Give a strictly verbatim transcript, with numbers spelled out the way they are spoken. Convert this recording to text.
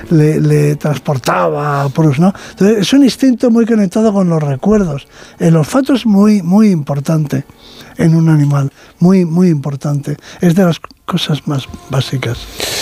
le, le transportaba a Proust, ¿no? Entonces, es un instinto muy conectado con los recuerdos. El olfato es muy, muy importante en un animal, muy, muy importante. Es de las cosas más básicas.